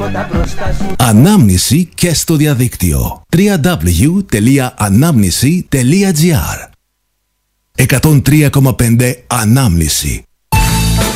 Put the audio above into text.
τίποτα μπροστά σου. Ανάμνηση και στο διαδίκτυο. www.anamnisi.gr 103,5 Ανάμνηση.